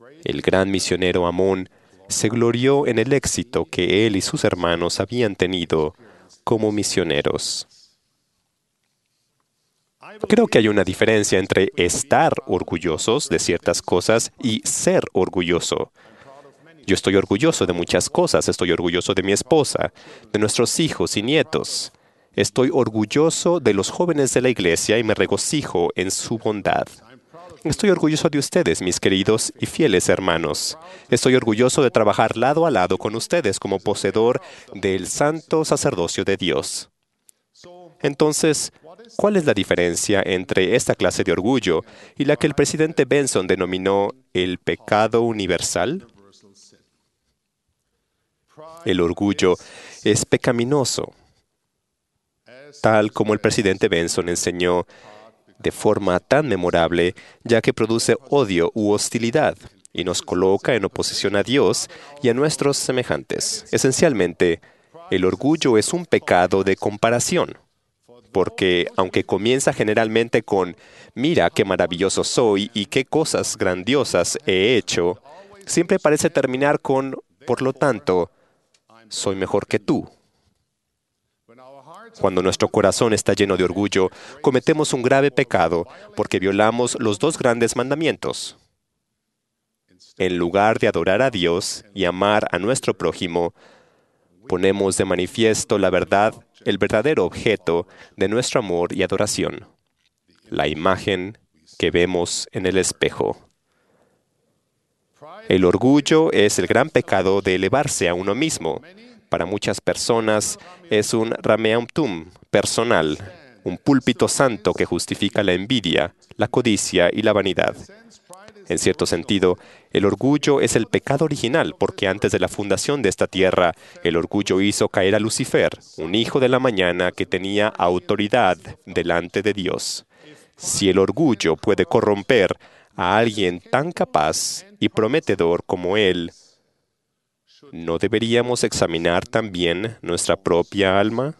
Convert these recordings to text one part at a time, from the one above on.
El gran misionero Amón se glorió en el éxito que él y sus hermanos habían tenido como misioneros. Creo que hay una diferencia entre estar orgullosos de ciertas cosas y ser orgulloso. Yo estoy orgulloso de muchas cosas. Estoy orgulloso de mi esposa, de nuestros hijos y nietos. Estoy orgulloso de los jóvenes de la iglesia y me regocijo en su bondad. Estoy orgulloso de ustedes, mis queridos y fieles hermanos. Estoy orgulloso de trabajar lado a lado con ustedes como poseedor del santo sacerdocio de Dios. Entonces, ¿cuál es la diferencia entre esta clase de orgullo y la que el presidente Benson denominó el pecado universal? El orgullo es pecaminoso, tal como el presidente Benson enseñó de forma tan memorable, ya que produce odio u hostilidad y nos coloca en oposición a Dios y a nuestros semejantes. Esencialmente, el orgullo es un pecado de comparación, porque aunque comienza generalmente con «mira qué maravilloso soy y qué cosas grandiosas he hecho», siempre parece terminar con «por lo tanto, soy mejor que tú». Cuando nuestro corazón está lleno de orgullo, cometemos un grave pecado porque violamos los dos grandes mandamientos. En lugar de adorar a Dios y amar a nuestro prójimo, ponemos de manifiesto la verdad, el verdadero objeto de nuestro amor y adoración, la imagen que vemos en el espejo. El orgullo es el gran pecado de elevarse a uno mismo. Para muchas personas es un rameum tum personal, un púlpito santo que justifica la envidia, la codicia y la vanidad. En cierto sentido, el orgullo es el pecado original, porque antes de la fundación de esta tierra, el orgullo hizo caer a Lucifer, un hijo de la mañana que tenía autoridad delante de Dios. Si el orgullo puede corromper a alguien tan capaz y prometedor como él, ¿no deberíamos examinar también nuestra propia alma?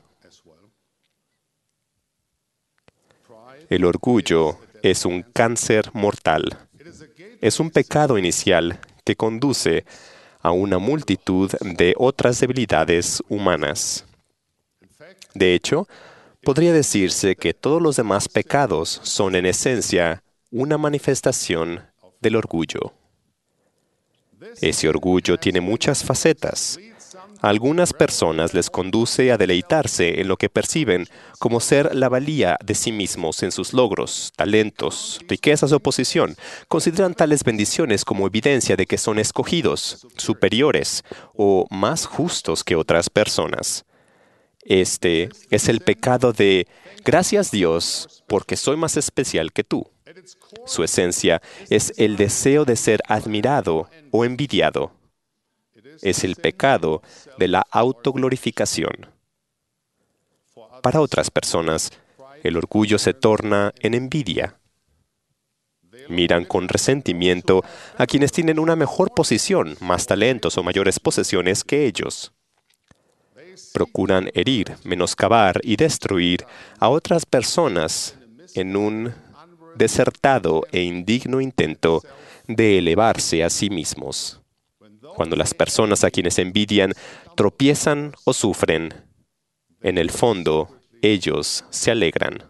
El orgullo es un cáncer mortal. Es un pecado inicial que conduce a una multitud de otras debilidades humanas. De hecho, podría decirse que todos los demás pecados son en esencia una manifestación del orgullo. Ese orgullo tiene muchas facetas. A algunas personas les conduce a deleitarse en lo que perciben como ser la valía de sí mismos en sus logros, talentos, riquezas o posición. Consideran tales bendiciones como evidencia de que son escogidos, superiores o más justos que otras personas. Este es el pecado de «gracias Dios, porque soy más especial que tú». Su esencia es el deseo de ser admirado o envidiado. Es el pecado de la autoglorificación. Para otras personas, el orgullo se torna en envidia. Miran con resentimiento a quienes tienen una mejor posición, más talentos o mayores posesiones que ellos. Procuran herir, menoscabar y destruir a otras personas en un desertado e indigno intento de elevarse a sí mismos. Cuando las personas a quienes envidian tropiezan o sufren, en el fondo ellos se alegran.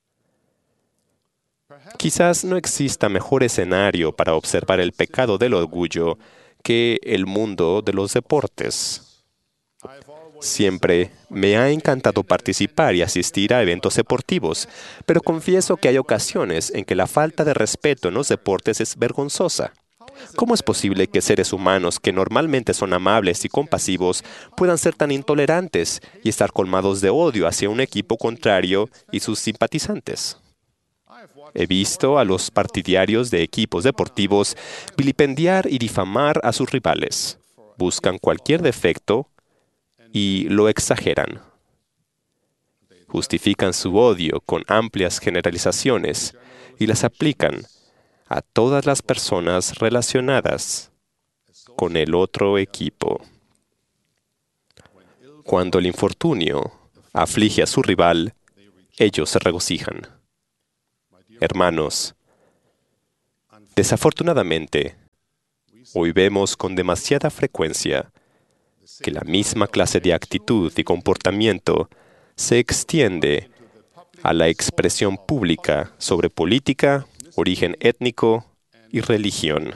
Quizás no exista mejor escenario para observar el pecado del orgullo que el mundo de los deportes. Siempre me ha encantado participar y asistir a eventos deportivos, pero confieso que hay ocasiones en que la falta de respeto en los deportes es vergonzosa. ¿Cómo es posible que seres humanos que normalmente son amables y compasivos puedan ser tan intolerantes y estar colmados de odio hacia un equipo contrario y sus simpatizantes? He visto a los partidarios de equipos deportivos vilipendiar y difamar a sus rivales. Buscan cualquier defecto y lo exageran. Justifican su odio con amplias generalizaciones y las aplican a todas las personas relacionadas con el otro equipo. Cuando el infortunio aflige a su rival, ellos se regocijan. Hermanos, desafortunadamente, Hoy vemos con demasiada frecuencia que la misma clase de actitud y comportamiento se extiende a la expresión pública sobre política, origen étnico y religión.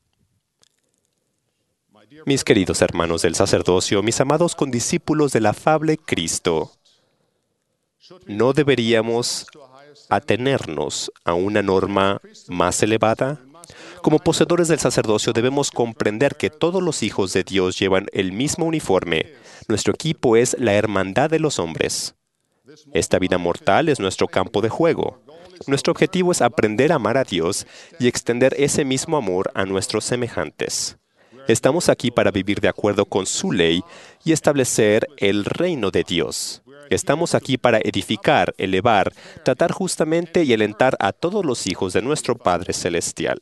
Mis queridos hermanos del sacerdocio, mis amados condiscípulos del afable Cristo, ¿no deberíamos atenernos a una norma más elevada? Como poseedores del sacerdocio debemos comprender que todos los hijos de Dios llevan el mismo uniforme. Nuestro equipo es la hermandad de los hombres. Esta vida mortal es nuestro campo de juego. Nuestro objetivo es aprender a amar a Dios y extender ese mismo amor a nuestros semejantes. Estamos aquí para vivir de acuerdo con su ley y establecer el reino de Dios. Estamos aquí para edificar, elevar, tratar justamente y alentar a todos los hijos de nuestro Padre Celestial.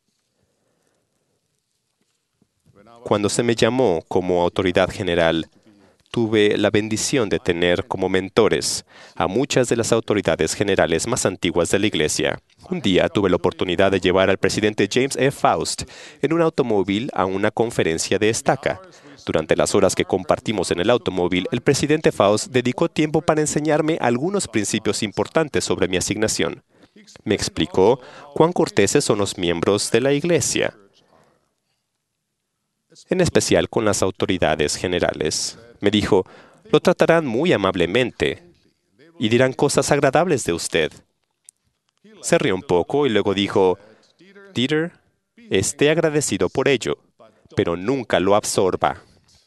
Cuando se me llamó como autoridad general, tuve la bendición de tener como mentores a muchas de las autoridades generales más antiguas de la Iglesia. Un día tuve la oportunidad de llevar al presidente James E. Faust en un automóvil a una conferencia de estaca. Durante las horas que compartimos en el automóvil, el presidente Faust dedicó tiempo para enseñarme algunos principios importantes sobre mi asignación. Me explicó cuán corteses son los miembros de la Iglesia, en especial con las autoridades generales. Me dijo, lo tratarán muy amablemente y dirán cosas agradables de usted. Se rió un poco y luego dijo, Dieter, esté agradecido por ello, pero nunca lo absorba.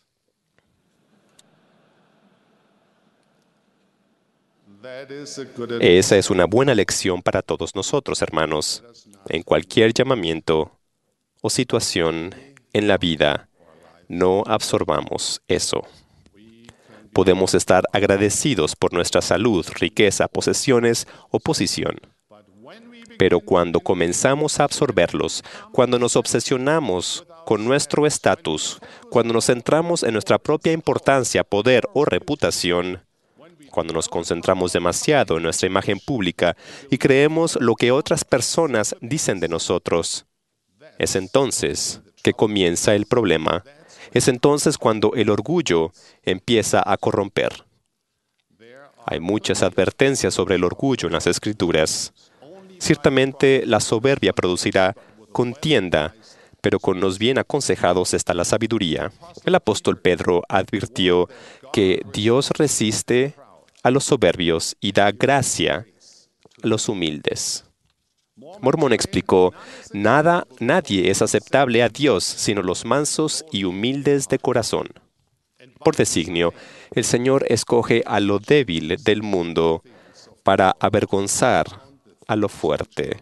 Esa es una buena lección para todos nosotros, hermanos. En cualquier llamamiento o situación en la vida, no absorbamos eso. Podemos estar agradecidos por nuestra salud, riqueza, posesiones o posición. Pero cuando comenzamos a absorberlos, cuando nos obsesionamos con nuestro estatus, cuando nos centramos en nuestra propia importancia, poder o reputación, cuando nos concentramos demasiado en nuestra imagen pública y creemos lo que otras personas dicen de nosotros, es entonces que comienza el problema. Es entonces cuando el orgullo empieza a corromper. Hay muchas advertencias sobre el orgullo en las Escrituras. Ciertamente la soberbia producirá contienda, pero con los bien aconsejados está la sabiduría. El apóstol Pedro advirtió que Dios resiste a los soberbios y da gracia a los humildes. Mormón explicó, nadie es aceptable a Dios sino los mansos y humildes de corazón. Por designio, el Señor escoge a lo débil del mundo para avergonzar a lo fuerte.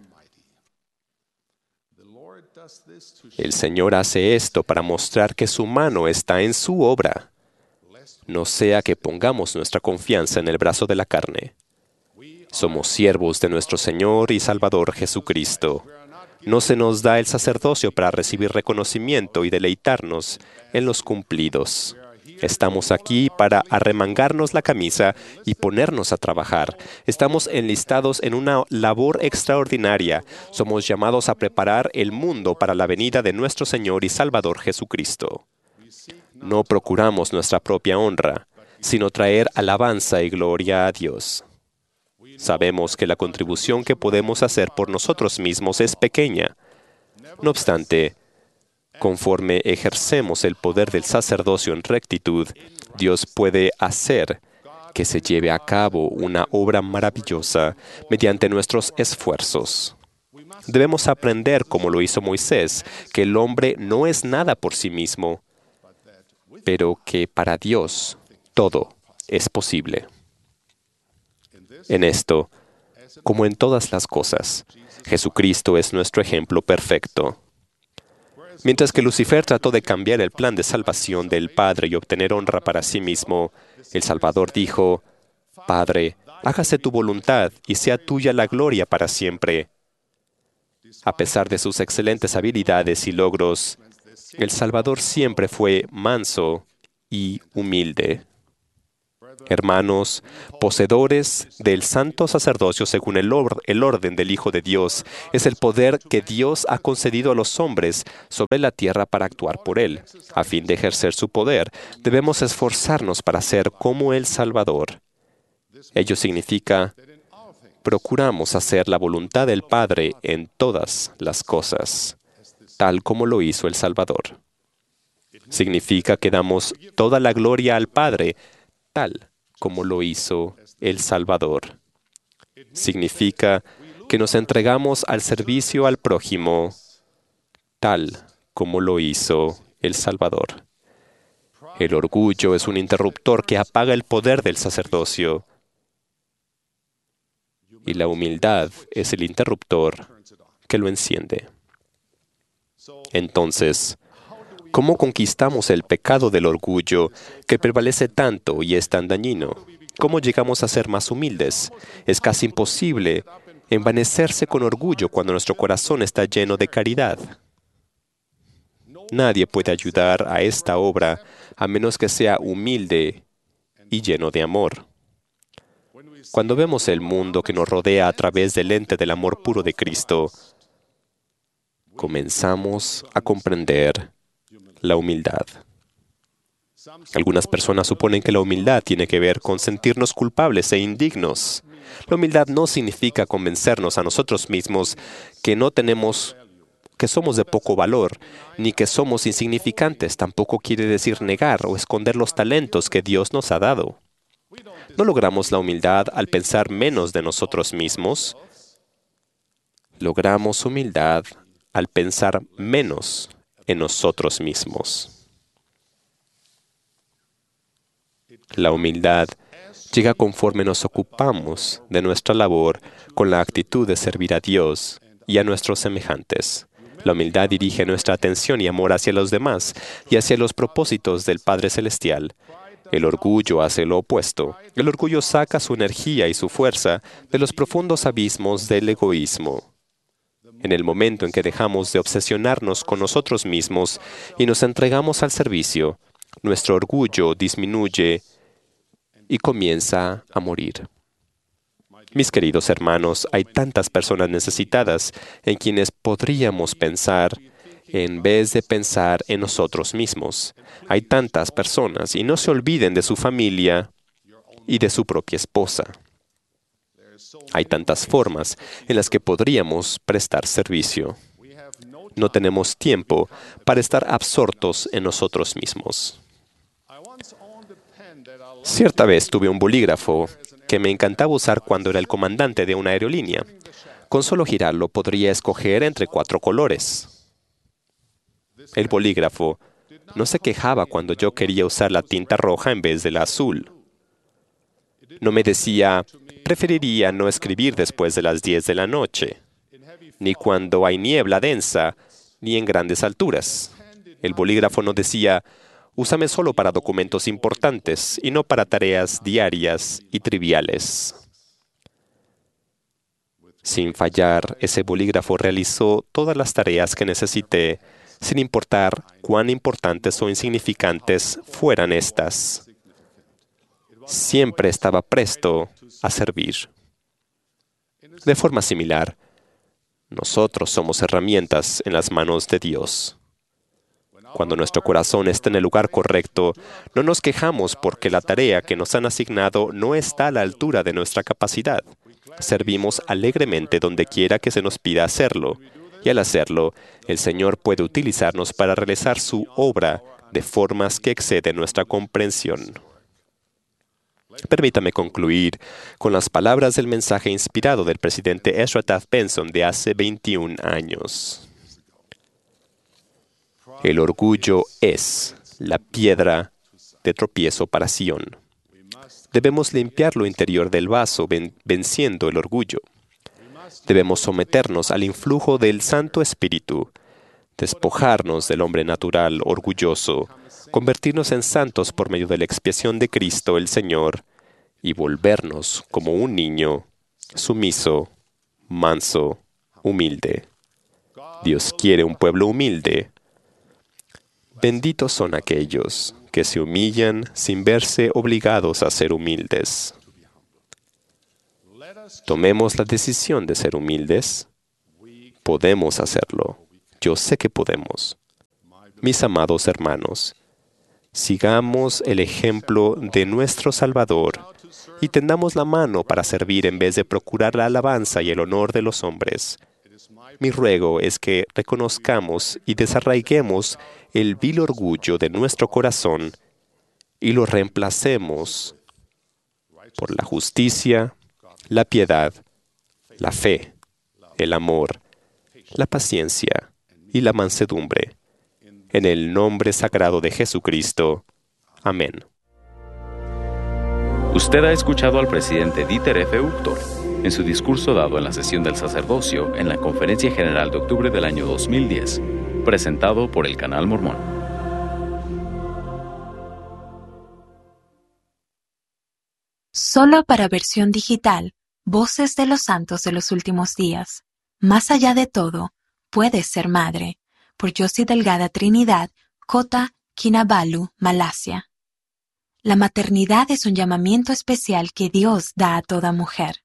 El Señor hace esto para mostrar que su mano está en su obra. No sea que pongamos nuestra confianza en el brazo de la carne. Somos siervos de nuestro Señor y Salvador Jesucristo. No se nos da el sacerdocio para recibir reconocimiento y deleitarnos en los cumplidos. Estamos aquí para arremangarnos la camisa y ponernos a trabajar. Estamos enlistados en una labor extraordinaria. Somos llamados a preparar el mundo para la venida de nuestro Señor y Salvador Jesucristo. No procuramos nuestra propia honra, sino traer alabanza y gloria a Dios. Sabemos que la contribución que podemos hacer por nosotros mismos es pequeña. No obstante, conforme ejercemos el poder del sacerdocio en rectitud, Dios puede hacer que se lleve a cabo una obra maravillosa mediante nuestros esfuerzos. Debemos aprender, como lo hizo Moisés, que el hombre no es nada por sí mismo, pero que para Dios todo es posible. En esto, como en todas las cosas, Jesucristo es nuestro ejemplo perfecto. Mientras que Lucifer trató de cambiar el plan de salvación del Padre y obtener honra para sí mismo, el Salvador dijo, Padre, hágase tu voluntad y sea tuya la gloria para siempre. A pesar de sus excelentes habilidades y logros, el Salvador siempre fue manso y humilde. Hermanos, poseedores del santo sacerdocio según el orden del Hijo de Dios, es el poder que Dios ha concedido a los hombres sobre la tierra para actuar por Él. A fin de ejercer su poder, debemos esforzarnos para ser como el Salvador. Ello significa, procuramos hacer la voluntad del Padre en todas las cosas, tal como lo hizo el Salvador. Significa que damos toda la gloria al Padre, tal como lo hizo el Salvador. Significa que nos entregamos al servicio al prójimo, tal como lo hizo el Salvador. El orgullo es un interruptor que apaga el poder del sacerdocio, y la humildad es el interruptor que lo enciende. Entonces, ¿cómo conquistamos el pecado del orgullo que prevalece tanto y es tan dañino? ¿Cómo llegamos a ser más humildes? Es casi imposible envanecerse con orgullo cuando nuestro corazón está lleno de caridad. Nadie puede ayudar a esta obra a menos que sea humilde y lleno de amor. Cuando vemos el mundo que nos rodea a través del lente del amor puro de Cristo, comenzamos a comprender la humildad. Algunas personas suponen que la humildad tiene que ver con sentirnos culpables e indignos. La humildad no significa convencernos a nosotros mismos que somos de poco valor, ni que somos insignificantes. Tampoco quiere decir negar o esconder los talentos que Dios nos ha dado. No logramos la humildad al pensar menos de nosotros mismos. Logramos humildad al pensar menos en nosotros mismos. La humildad llega conforme nos ocupamos de nuestra labor con la actitud de servir a Dios y a nuestros semejantes. La humildad dirige nuestra atención y amor hacia los demás y hacia los propósitos del Padre Celestial. El orgullo hace lo opuesto. El orgullo saca su energía y su fuerza de los profundos abismos del egoísmo. En el momento en que dejamos de obsesionarnos con nosotros mismos y nos entregamos al servicio, nuestro orgullo disminuye y comienza a morir. Mis queridos hermanos, hay tantas personas necesitadas en quienes podríamos pensar en vez de pensar en nosotros mismos. Hay tantas personas, y no se olviden de su familia y de su propia esposa. Hay tantas formas en las que podríamos prestar servicio. No tenemos tiempo para estar absortos en nosotros mismos. Cierta vez tuve un bolígrafo que me encantaba usar cuando era el comandante de una aerolínea. Con solo girarlo podría escoger entre 4 colores. El bolígrafo no se quejaba cuando yo quería usar la tinta roja en vez de la azul. No me decía, preferiría no escribir después de las 10 de la noche, ni cuando hay niebla densa, ni en grandes alturas. El bolígrafo no decía, úsame solo para documentos importantes y no para tareas diarias y triviales. Sin fallar, ese bolígrafo realizó todas las tareas que necesité, sin importar cuán importantes o insignificantes fueran estas. Siempre estaba presto a servir. De forma similar, nosotros somos herramientas en las manos de Dios. Cuando nuestro corazón está en el lugar correcto, no nos quejamos porque la tarea que nos han asignado no está a la altura de nuestra capacidad. Servimos alegremente donde quiera que se nos pida hacerlo, y al hacerlo, el Señor puede utilizarnos para realizar su obra de formas que exceden nuestra comprensión. Permítame concluir con las palabras del mensaje inspirado del presidente Ezra Taft Benson de hace 21 años. El orgullo es la piedra de tropiezo para Sión. Debemos limpiar lo interior del vaso venciendo el orgullo. Debemos someternos al influjo del Santo Espíritu, despojarnos del hombre natural orgulloso, convertirnos en santos por medio de la expiación de Cristo el Señor y volvernos como un niño, sumiso, manso, humilde. Dios quiere un pueblo humilde. Benditos son aquellos que se humillan sin verse obligados a ser humildes. Tomemos la decisión de ser humildes. Podemos hacerlo. Yo sé que podemos. Mis amados hermanos, sigamos el ejemplo de nuestro Salvador y tendamos la mano para servir en vez de procurar la alabanza y el honor de los hombres. Mi ruego es que reconozcamos y desarraiguemos el vil orgullo de nuestro corazón y lo reemplacemos por la justicia, la piedad, la fe, el amor, la paciencia y la mansedumbre. En el nombre sagrado de Jesucristo. Amén. Usted ha escuchado al presidente Dieter F. Uchtdorf en su discurso dado en la sesión del sacerdocio en la Conferencia General de octubre del año 2010, presentado por el Canal Mormón. Solo para versión digital, Voces de los Santos de los Últimos Días. Más allá de todo, puedes ser madre. Por Josie Delgada Trinidad, Kota Kinabalu, Malasia. La maternidad es un llamamiento especial que Dios da a toda mujer.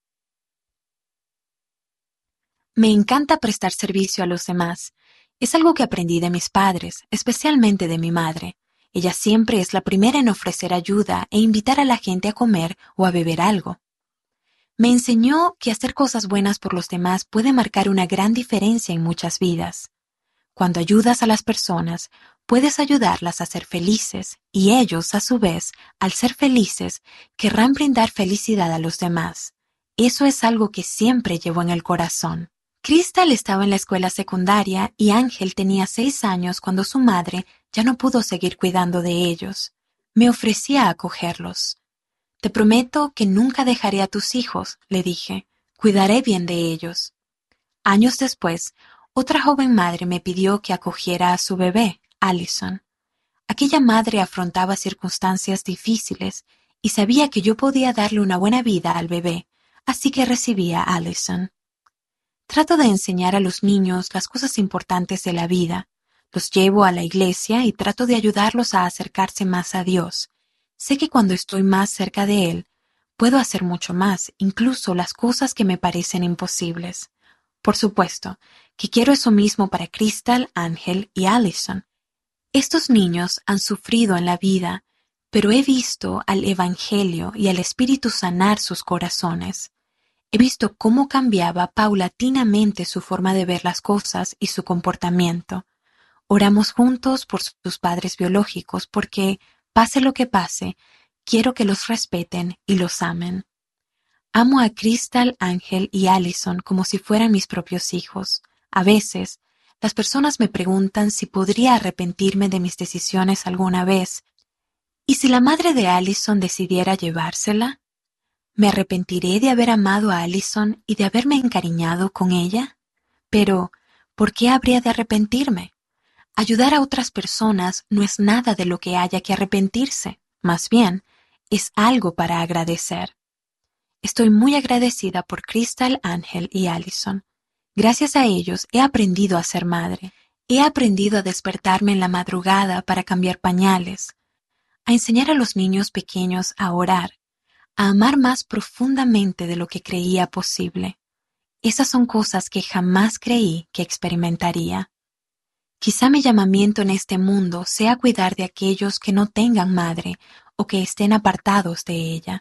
Me encanta prestar servicio a los demás. Es algo que aprendí de mis padres, especialmente de mi madre. Ella siempre es la primera en ofrecer ayuda e invitar a la gente a comer o a beber algo. Me enseñó que hacer cosas buenas por los demás puede marcar una gran diferencia en muchas vidas. Cuando ayudas a las personas, puedes ayudarlas a ser felices y ellos, a su vez, al ser felices, querrán brindar felicidad a los demás. Eso es algo que siempre llevo en el corazón. Crystal estaba en la escuela secundaria y Ángel tenía 6 años cuando su madre ya no pudo seguir cuidando de ellos. Me ofrecí a acogerlos. Te prometo que nunca dejaré a tus hijos, le dije. Cuidaré bien de ellos. Años después, otra joven madre me pidió que acogiera a su bebé, Allison. Aquella madre afrontaba circunstancias difíciles y sabía que yo podía darle una buena vida al bebé, así que recibí a Allison. Trato de enseñar a los niños las cosas importantes de la vida. Los llevo a la iglesia y trato de ayudarlos a acercarse más a Dios. Sé que cuando estoy más cerca de Él, puedo hacer mucho más, incluso las cosas que me parecen imposibles. Por supuesto, que quiero eso mismo para Crystal, Ángel y Allison. Estos niños han sufrido en la vida, pero he visto al Evangelio y al Espíritu sanar sus corazones. He visto cómo cambiaba paulatinamente su forma de ver las cosas y su comportamiento. Oramos juntos por sus padres biológicos porque, pase lo que pase, quiero que los respeten y los amen. Amo a Crystal, Ángel y Allison como si fueran mis propios hijos. A veces, las personas me preguntan si podría arrepentirme de mis decisiones alguna vez. ¿Y si la madre de Allison decidiera llevársela? ¿Me arrepentiré de haber amado a Allison y de haberme encariñado con ella? Pero, ¿por qué habría de arrepentirme? Ayudar a otras personas no es nada de lo que haya que arrepentirse. Más bien, es algo para agradecer. Estoy muy agradecida por Crystal, Ángel y Allison. Gracias a ellos he aprendido a ser madre. He aprendido a despertarme en la madrugada para cambiar pañales, a enseñar a los niños pequeños a orar, a amar más profundamente de lo que creía posible. Esas son cosas que jamás creí que experimentaría. Quizá mi llamamiento en este mundo sea cuidar de aquellos que no tengan madre o que estén apartados de ella.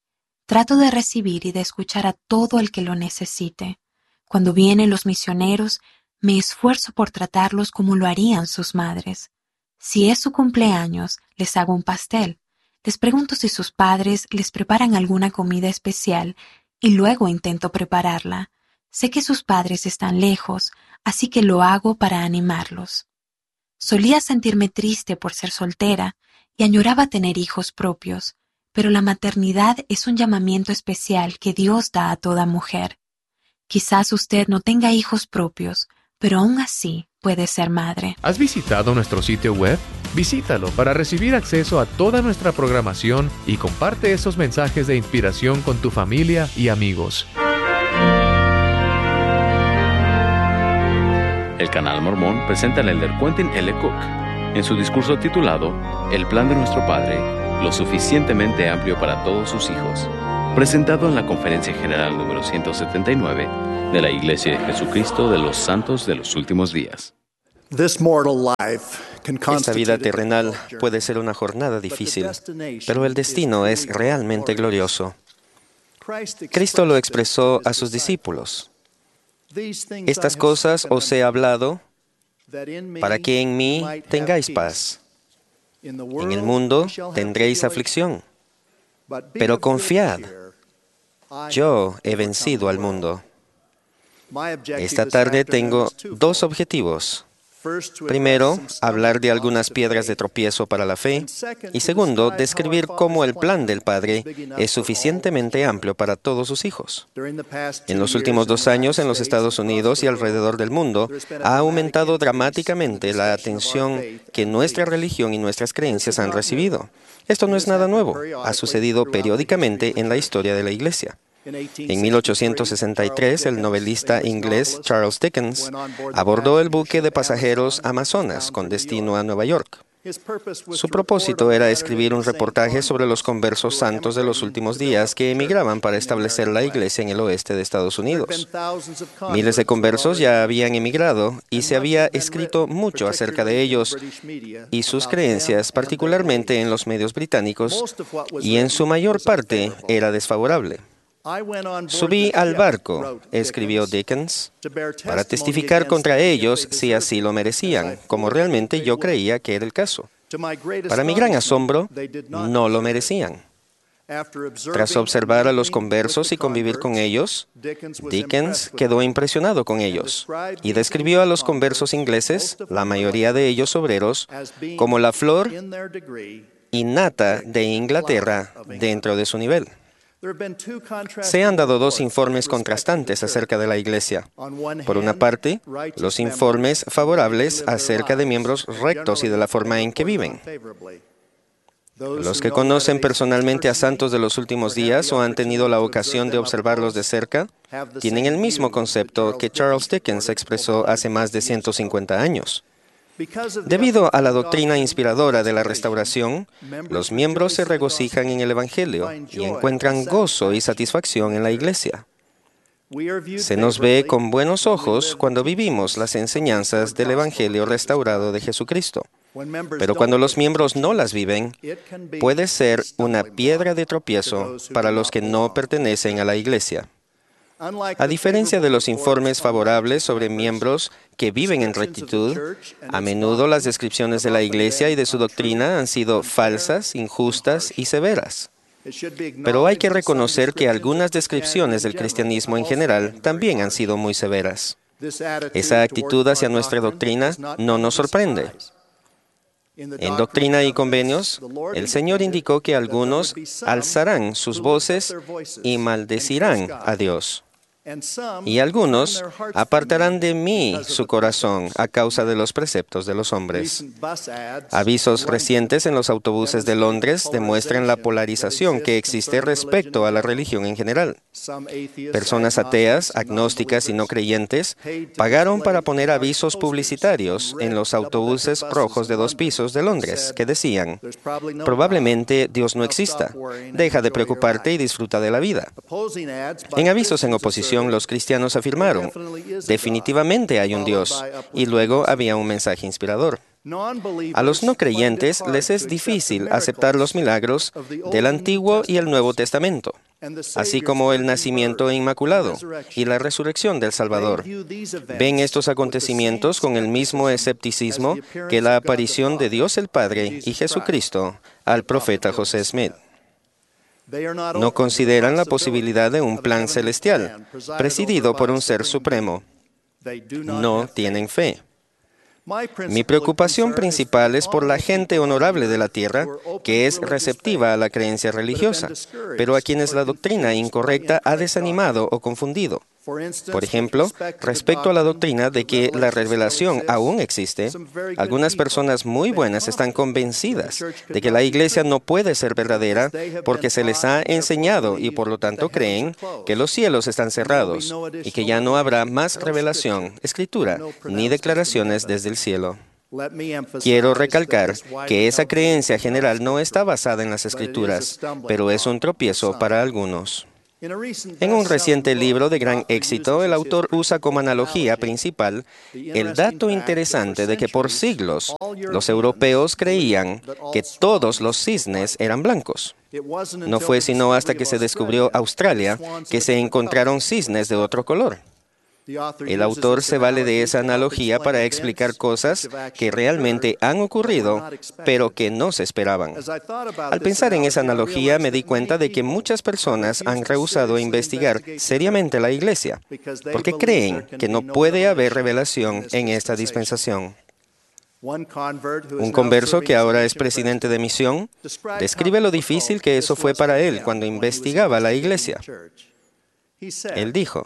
Trato de recibir y de escuchar a todo el que lo necesite. Cuando vienen los misioneros, me esfuerzo por tratarlos como lo harían sus madres. Si es su cumpleaños, les hago un pastel. Les pregunto si sus padres les preparan alguna comida especial y luego intento prepararla. Sé que sus padres están lejos, así que lo hago para animarlos. Solía sentirme triste por ser soltera y añoraba tener hijos propios, pero la maternidad es un llamamiento especial que Dios da a toda mujer. Quizás usted no tenga hijos propios, pero aún así puede ser madre. ¿Has visitado nuestro sitio web? Visítalo para recibir acceso a toda nuestra programación y comparte esos mensajes de inspiración con tu familia y amigos. El Canal Mormón presenta al elder Quentin L. Cook en su discurso titulado El plan de nuestro Padre, lo suficientemente amplio para todos sus hijos, presentado en la Conferencia General número 179 de la Iglesia de Jesucristo de los Santos de los Últimos Días. Esta vida terrenal puede ser una jornada difícil, pero el destino es realmente glorioso. Cristo lo expresó a sus discípulos. Estas cosas os he hablado para que en mí tengáis paz. En el mundo tendréis aflicción, pero confiad, yo he vencido al mundo. Esta tarde tengo dos objetivos. Primero, hablar de algunas piedras de tropiezo para la fe, y segundo, describir cómo el plan del Padre es suficientemente amplio para todos sus hijos. En los últimos 2 años, en los Estados Unidos y alrededor del mundo, ha aumentado dramáticamente la atención que nuestra religión y nuestras creencias han recibido. Esto no es nada nuevo, ha sucedido periódicamente en la historia de la Iglesia. En 1863, el novelista inglés Charles Dickens abordó el buque de pasajeros Amazonas con destino a Nueva York. Su propósito era escribir un reportaje sobre los conversos santos de los últimos días que emigraban para establecer la iglesia en el oeste de Estados Unidos. Miles de conversos ya habían emigrado y se había escrito mucho acerca de ellos y sus creencias, particularmente en los medios británicos, y en su mayor parte era desfavorable. Subí al barco, escribió Dickens, para testificar contra ellos si así lo merecían, como realmente yo creía que era el caso. Para mi gran asombro, no lo merecían. Tras observar a los conversos y convivir con ellos, Dickens quedó impresionado con ellos y describió a los conversos ingleses, la mayoría de ellos obreros, como la flor innata de Inglaterra dentro de su nivel. Se han dado 2 informes contrastantes acerca de la Iglesia. Por una parte, los informes favorables acerca de miembros rectos y de la forma en que viven. Los que conocen personalmente a santos de los últimos días o han tenido la ocasión de observarlos de cerca, tienen el mismo concepto que Charles Dickens expresó hace más de 150 años. Debido a la doctrina inspiradora de la restauración, los miembros se regocijan en el Evangelio y encuentran gozo y satisfacción en la Iglesia. Se nos ve con buenos ojos cuando vivimos las enseñanzas del Evangelio restaurado de Jesucristo. Pero cuando los miembros no las viven, puede ser una piedra de tropiezo para los que no pertenecen a la Iglesia. A diferencia de los informes favorables sobre miembros que viven en rectitud, a menudo las descripciones de la Iglesia y de su doctrina han sido falsas, injustas y severas. Pero hay que reconocer que algunas descripciones del cristianismo en general también han sido muy severas. Esa actitud hacia nuestra doctrina no nos sorprende. En Doctrina y Convenios, el Señor indicó que algunos alzarán sus voces y maldecirán a Dios. Y algunos apartarán de mí su corazón a causa de los preceptos de los hombres. Avisos recientes en los autobuses de Londres demuestran la polarización que existe respecto a la religión en general. Personas ateas, agnósticas y no creyentes pagaron para poner avisos publicitarios en los autobuses rojos de 2 pisos de Londres que decían: probablemente Dios no exista, deja de preocuparte y disfruta de la vida. En avisos en oposición, los cristianos afirmaron: definitivamente hay un Dios, y luego había un mensaje inspirador. A los no creyentes les es difícil aceptar los milagros del Antiguo y el Nuevo Testamento, así como el nacimiento inmaculado y la resurrección del Salvador. Ven estos acontecimientos con el mismo escepticismo que la aparición de Dios el Padre y Jesucristo al profeta José Smith. No consideran la posibilidad de un plan celestial, presidido por un ser supremo. No tienen fe. Mi preocupación principal es por la gente honorable de la tierra que es receptiva a la creencia religiosa, pero a quienes la doctrina incorrecta ha desanimado o confundido. Por ejemplo, respecto a la doctrina de que la revelación aún existe, algunas personas muy buenas están convencidas de que la Iglesia no puede ser verdadera porque se les ha enseñado y por lo tanto creen que los cielos están cerrados y que ya no habrá más revelación, escritura, ni declaraciones desde el cielo. Quiero recalcar que esa creencia general no está basada en las Escrituras, pero es un tropiezo para algunos. En un reciente libro de gran éxito, el autor usa como analogía principal el dato interesante de que por siglos los europeos creían que todos los cisnes eran blancos. No fue sino hasta que se descubrió Australia que se encontraron cisnes de otro color. El autor se vale de esa analogía para explicar cosas que realmente han ocurrido, pero que no se esperaban. Al pensar en esa analogía, me di cuenta de que muchas personas han rehusado investigar seriamente la Iglesia, porque creen que no puede haber revelación en esta dispensación. Un converso que ahora es presidente de misión describe lo difícil que eso fue para él cuando investigaba la Iglesia. Él dijo: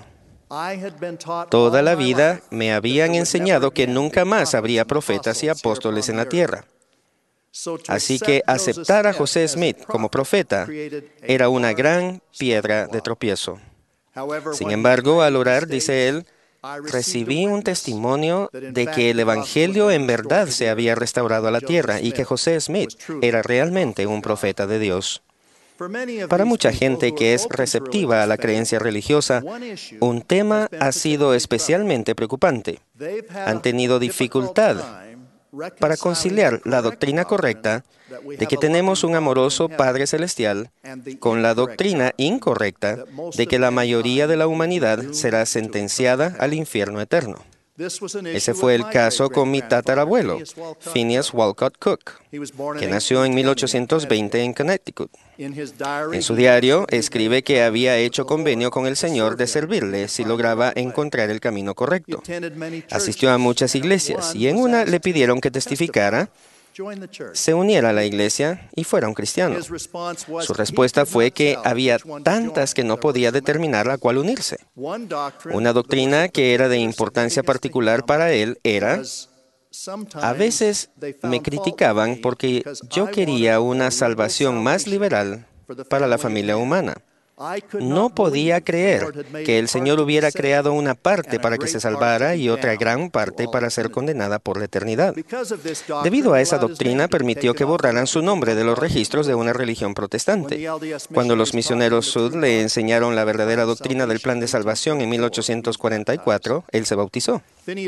toda la vida me habían enseñado que nunca más habría profetas y apóstoles en la tierra. Así que aceptar a José Smith como profeta era una gran piedra de tropiezo. Sin embargo, al orar, dice él, recibí un testimonio de que el Evangelio en verdad se había restaurado a la tierra y que José Smith era realmente un profeta de Dios. Para mucha gente que es receptiva a la creencia religiosa, un tema ha sido especialmente preocupante. Han tenido dificultad para conciliar la doctrina correcta de que tenemos un amoroso Padre Celestial con la doctrina incorrecta de que la mayoría de la humanidad será sentenciada al infierno eterno. Ese fue el caso con mi tatarabuelo, Phineas Walcott Cook, que nació en 1820 en Connecticut. En su diario, escribe que había hecho convenio con el Señor de servirle si lograba encontrar el camino correcto. Asistió a muchas iglesias y en una le pidieron que testificara, se uniera a la iglesia y fuera un cristiano. Su respuesta fue que había tantas que no podía determinar a cuál unirse. Una doctrina que era de importancia particular para él era: a veces me criticaban porque yo quería una salvación más liberal para la familia humana. No podía creer que el Señor hubiera creado una parte para que se salvara y otra gran parte para ser condenada por la eternidad. Debido a esa doctrina, permitió que borraran su nombre de los registros de una religión protestante. Cuando los misioneros Sud le enseñaron la verdadera doctrina del plan de salvación en 1844, él se bautizó.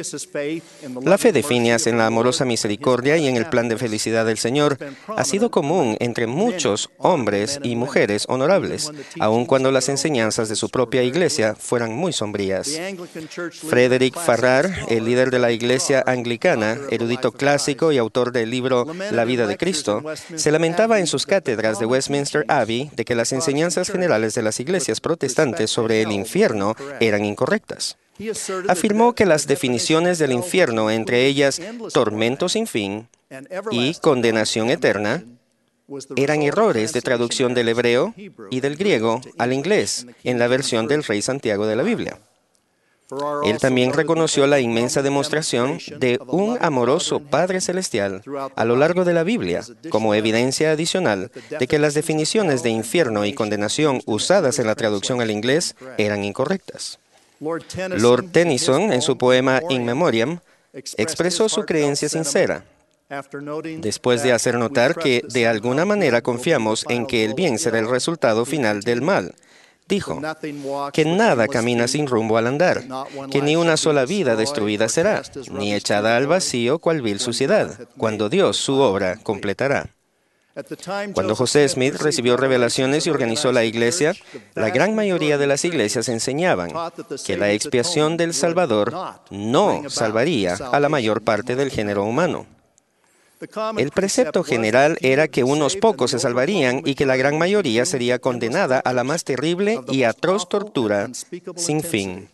La fe de Phineas en la amorosa misericordia y en el plan de felicidad del Señor ha sido común entre muchos hombres y mujeres honorables, aun cuando las enseñanzas de su propia iglesia fueran muy sombrías. Frederick Farrar, el líder de la iglesia anglicana, erudito clásico y autor del libro La vida de Cristo, se lamentaba en sus cátedras de Westminster Abbey de que las enseñanzas generales de las iglesias protestantes sobre el infierno eran incorrectas. Afirmó que las definiciones del infierno, entre ellas tormento sin fin y condenación eterna, eran errores de traducción del hebreo y del griego al inglés en la versión del Rey Santiago de la Biblia. Él también reconoció la inmensa demostración de un amoroso Padre Celestial a lo largo de la Biblia como evidencia adicional de que las definiciones de infierno y condenación usadas en la traducción al inglés eran incorrectas. Lord Tennyson, en su poema In Memoriam, expresó su creencia sincera, después de hacer notar que de alguna manera confiamos en que el bien será el resultado final del mal. Dijo que nada camina sin rumbo al andar, que ni una sola vida destruida será, ni echada al vacío cual vil suciedad, cuando Dios su obra completará. Cuando José Smith recibió revelaciones y organizó la iglesia, la gran mayoría de las iglesias enseñaban que la expiación del Salvador no salvaría a la mayor parte del género humano. El precepto general era que unos pocos se salvarían y que la gran mayoría sería condenada a la más terrible y atroz tortura sin fin.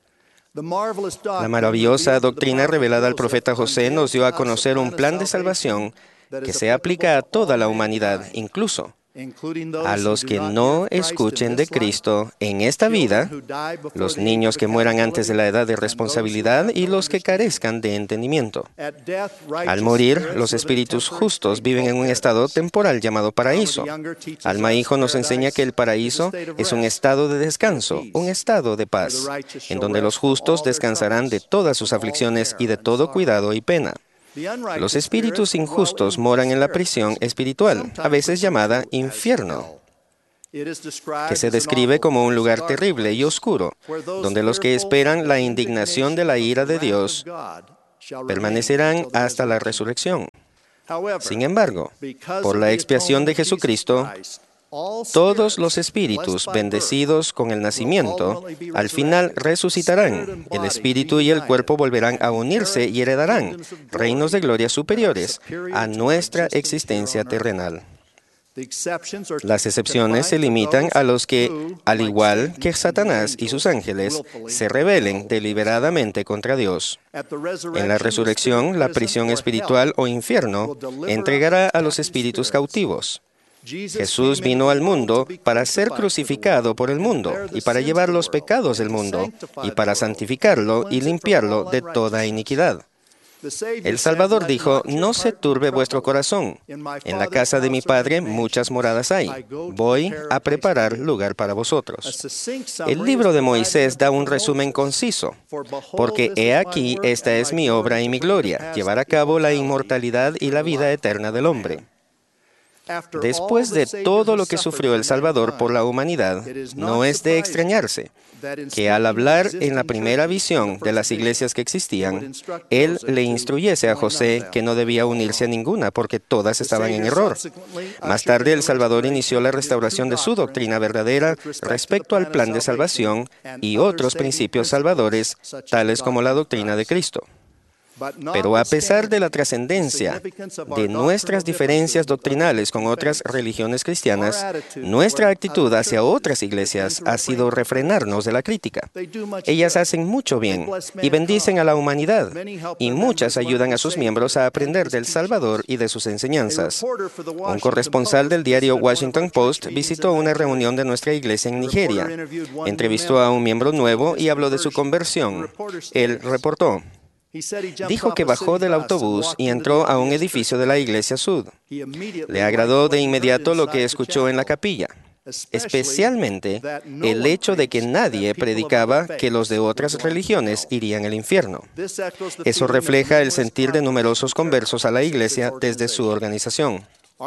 La maravillosa doctrina revelada al profeta José nos dio a conocer un plan de salvación que se aplica a toda la humanidad, incluso a los que no escuchen de Cristo en esta vida, los niños que mueran antes de la edad de responsabilidad y los que carezcan de entendimiento. Al morir, los espíritus justos viven en un estado temporal llamado paraíso. Alma Hijo nos enseña que el paraíso es un estado de descanso, un estado de paz, en donde los justos descansarán de todas sus aflicciones y de todo cuidado y pena. Los espíritus injustos moran en la prisión espiritual, a veces llamada infierno, que se describe como un lugar terrible y oscuro, donde los que esperan la indignación de la ira de Dios permanecerán hasta la resurrección. Sin embargo, por la expiación de Jesucristo, todos los espíritus bendecidos con el nacimiento, al final resucitarán. El espíritu y el cuerpo volverán a unirse y heredarán reinos de gloria superiores a nuestra existencia terrenal. Las excepciones se limitan a los que, al igual que Satanás y sus ángeles, se rebelen deliberadamente contra Dios. En la resurrección, la prisión espiritual o infierno entregará a los espíritus cautivos. Jesús vino al mundo para ser crucificado por el mundo y para llevar los pecados del mundo y para santificarlo y limpiarlo de toda iniquidad. El Salvador dijo: no se turbe vuestro corazón. En la casa de mi Padre muchas moradas hay. Voy a preparar lugar para vosotros. El libro de Moisés da un resumen conciso. Porque he aquí, esta es mi obra y mi gloria, llevar a cabo la inmortalidad y la vida eterna del hombre. Después de todo lo que sufrió el Salvador por la humanidad, no es de extrañarse que al hablar en la primera visión de las iglesias que existían, Él le instruyese a José que no debía unirse a ninguna porque todas estaban en error. Más tarde, el Salvador inició la restauración de su doctrina verdadera respecto al plan de salvación y otros principios salvadores, tales como la doctrina de Cristo. Pero a pesar de la trascendencia de nuestras diferencias doctrinales con otras religiones cristianas, nuestra actitud hacia otras iglesias ha sido refrenarnos de la crítica. Ellas hacen mucho bien y bendicen a la humanidad, y muchas ayudan a sus miembros a aprender del Salvador y de sus enseñanzas. Un corresponsal del diario Washington Post visitó una reunión de nuestra iglesia en Nigeria. Entrevistó a un miembro nuevo y habló de su conversión. Él reportó: dijo que bajó del autobús y entró a un edificio de la Iglesia Sud. Le agradó de inmediato lo que escuchó en la capilla, especialmente el hecho de que nadie predicaba que los de otras religiones irían al infierno. Eso refleja el sentir de numerosos conversos a la Iglesia desde su organización.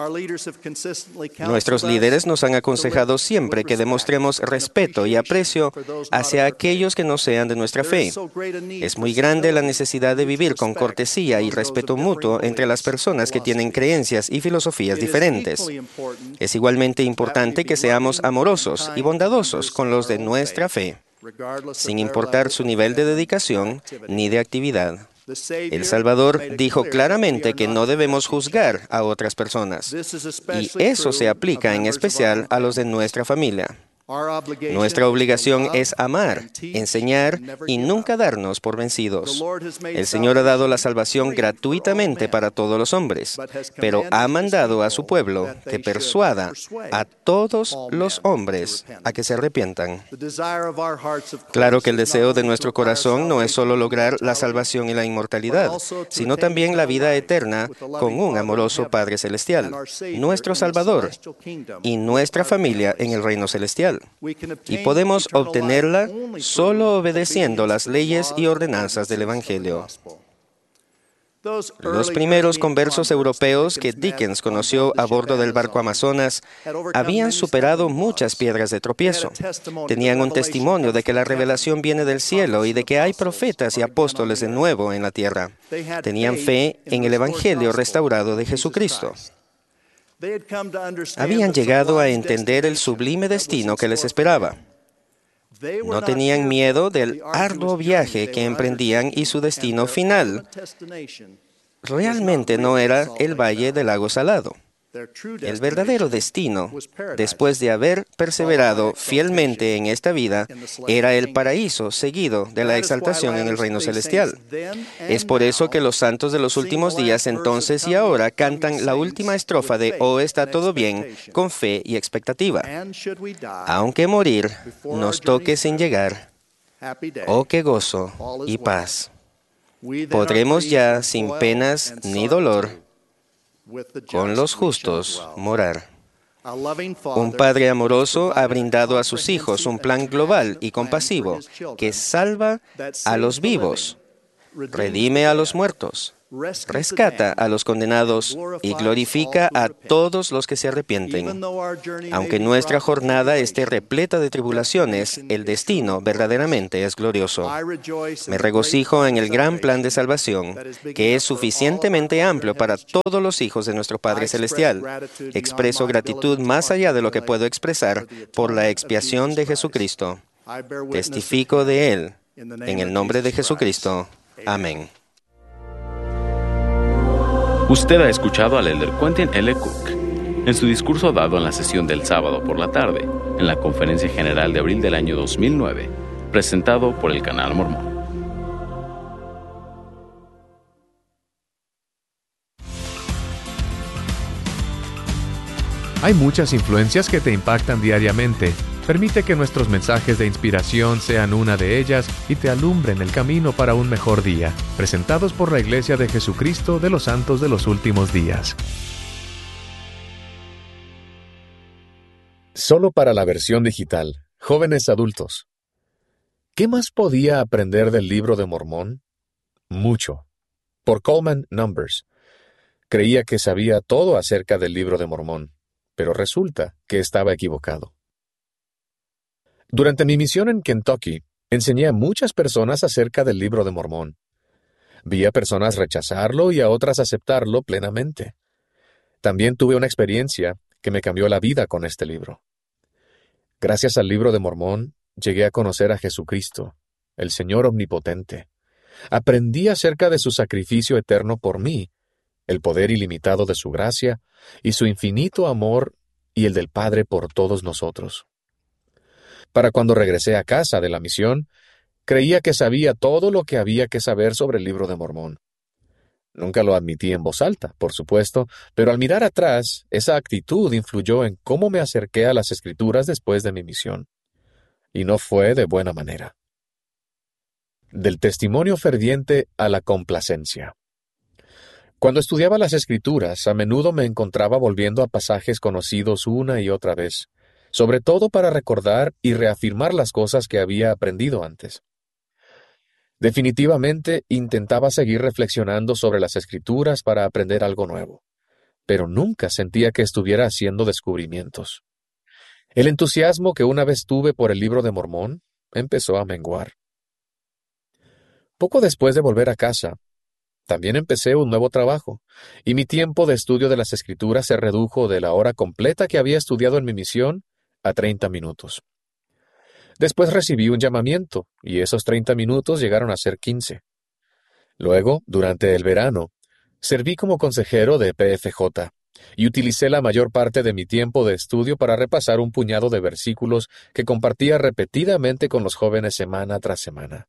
Nuestros líderes nos han aconsejado siempre que demostremos respeto y aprecio hacia aquellos que no sean de nuestra fe. Es muy grande la necesidad de vivir con cortesía y respeto mutuo entre las personas que tienen creencias y filosofías diferentes. Es igualmente importante que seamos amorosos y bondadosos con los de nuestra fe, sin importar su nivel de dedicación ni de actividad. El Salvador dijo claramente que no debemos juzgar a otras personas, y eso se aplica en especial a los de nuestra familia. Nuestra obligación es amar, enseñar y nunca darnos por vencidos. El Señor ha dado la salvación gratuitamente para todos los hombres, pero ha mandado a su pueblo que persuada a todos los hombres a que se arrepientan. Claro que el deseo de nuestro corazón no es solo lograr la salvación y la inmortalidad, sino también la vida eterna con un amoroso Padre Celestial, nuestro Salvador, y nuestra familia en el reino celestial. Y podemos obtenerla solo obedeciendo las leyes y ordenanzas del Evangelio. Los primeros conversos europeos que Dickens conoció a bordo del barco Amazonas habían superado muchas piedras de tropiezo. Tenían un testimonio de que la revelación viene del cielo y de que hay profetas y apóstoles de nuevo en la tierra. Tenían fe en el Evangelio restaurado de Jesucristo. Habían llegado a entender el sublime destino que les esperaba. No tenían miedo del arduo viaje que emprendían y su destino final realmente no era el Valle del Lago Salado. El verdadero destino, después de haber perseverado fielmente en esta vida, era el paraíso seguido de la exaltación en el reino celestial. Es por eso que los santos de los últimos días, entonces y ahora, cantan la última estrofa de "Oh, está todo bien", con fe y expectativa. Aunque morir nos toque sin llegar, oh, qué gozo y paz. Podremos ya, sin penas ni dolor, con los justos morar. Un Padre amoroso ha brindado a sus hijos un plan global y compasivo que salva a los vivos, redime a los muertos, rescata a los condenados y glorifica a todos los que se arrepienten. Aunque nuestra jornada esté repleta de tribulaciones, el destino verdaderamente es glorioso. Me regocijo en el gran plan de salvación, que es suficientemente amplio para todos los hijos de nuestro Padre Celestial. Expreso gratitud más allá de lo que puedo expresar por la expiación de Jesucristo. Testifico de Él. En el nombre de Jesucristo. Amén. Usted ha escuchado al elder Quentin L. Cook en su discurso dado en la sesión del sábado por la tarde, en la Conferencia General de abril del año 2009, presentado por el Canal Mormón. Hay muchas influencias que te impactan diariamente. Permite que nuestros mensajes de inspiración sean una de ellas y te alumbren el camino para un mejor día. Presentados por la Iglesia de Jesucristo de los Santos de los Últimos Días. Solo para la versión digital. Jóvenes adultos. ¿Qué más podía aprender del Libro de Mormón? Mucho. Por Coleman Numbers. Creía que sabía todo acerca del Libro de Mormón, pero resulta que estaba equivocado. Durante mi misión en Kentucky, enseñé a muchas personas acerca del Libro de Mormón. Vi a personas rechazarlo y a otras aceptarlo plenamente. También tuve una experiencia que me cambió la vida con este libro. Gracias al Libro de Mormón, llegué a conocer a Jesucristo, el Señor Omnipotente. Aprendí acerca de su sacrificio eterno por mí, el poder ilimitado de su gracia y su infinito amor y el del Padre por todos nosotros. Para cuando regresé a casa de la misión, creía que sabía todo lo que había que saber sobre el Libro de Mormón. Nunca lo admití en voz alta, por supuesto, pero al mirar atrás, esa actitud influyó en cómo me acerqué a las Escrituras después de mi misión. Y no fue de buena manera. Del testimonio ferviente a la complacencia. Cuando estudiaba las Escrituras, a menudo me encontraba volviendo a pasajes conocidos una y otra vez, sobre todo para recordar y reafirmar las cosas que había aprendido antes. Definitivamente intentaba seguir reflexionando sobre las Escrituras para aprender algo nuevo, pero nunca sentía que estuviera haciendo descubrimientos. El entusiasmo que una vez tuve por el Libro de Mormón empezó a menguar. Poco después de volver a casa, también empecé un nuevo trabajo, y mi tiempo de estudio de las Escrituras se redujo de la hora completa que había estudiado en mi misión a 30 minutos. Después recibí un llamamiento, y esos 30 minutos llegaron a ser 15. Luego, durante el verano, serví como consejero de PFJ, y utilicé la mayor parte de mi tiempo de estudio para repasar un puñado de versículos que compartía repetidamente con los jóvenes semana tras semana.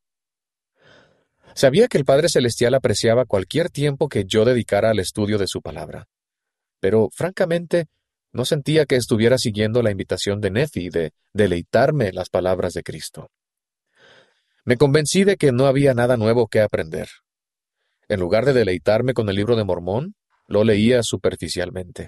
Sabía que el Padre Celestial apreciaba cualquier tiempo que yo dedicara al estudio de su palabra, pero, francamente, no sentía que estuviera siguiendo la invitación de Nefi de deleitarme en las palabras de Cristo. Me convencí de que no había nada nuevo que aprender. En lugar de deleitarme con el Libro de Mormón, lo leía superficialmente.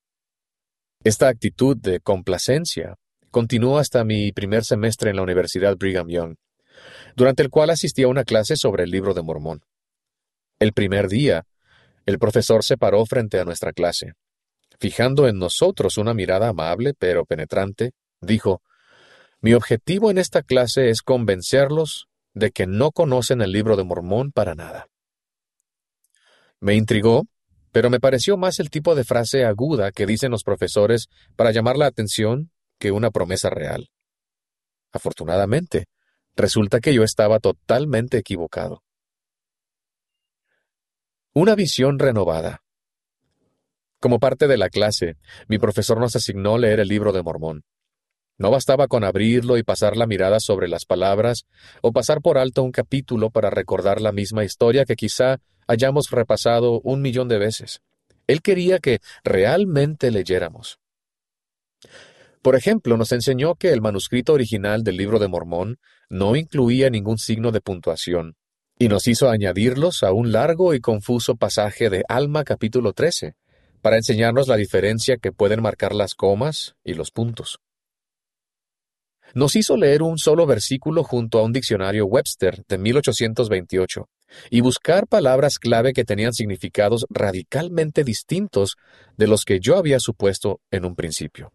Esta actitud de complacencia continuó hasta mi primer semestre en la Universidad Brigham Young, durante el cual asistí a una clase sobre el Libro de Mormón. El primer día, el profesor se paró frente a nuestra clase. Fijando en nosotros una mirada amable pero penetrante, dijo: «Mi objetivo en esta clase es convencerlos de que no conocen el Libro de Mormón para nada». Me intrigó, pero me pareció más el tipo de frase aguda que dicen los profesores para llamar la atención que una promesa real. Afortunadamente, resulta que yo estaba totalmente equivocado. Una visión renovada. Como parte de la clase, mi profesor nos asignó leer el Libro de Mormón. No bastaba con abrirlo y pasar la mirada sobre las palabras o pasar por alto un capítulo para recordar la misma historia que quizá hayamos repasado 1.000.000 de veces. Él quería que realmente leyéramos. Por ejemplo, nos enseñó que el manuscrito original del Libro de Mormón no incluía ningún signo de puntuación, y nos hizo añadirlos a un largo y confuso pasaje de Alma capítulo 13, para enseñarnos la diferencia que pueden marcar las comas y los puntos. Nos hizo leer un solo versículo junto a un diccionario Webster de 1828 y buscar palabras clave que tenían significados radicalmente distintos de los que yo había supuesto en un principio.